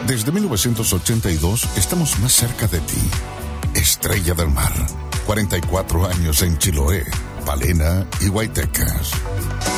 Desde 1982 estamos más cerca de ti. Estrella del Mar, 44 años en Chiloé, Palena y Guaytecas.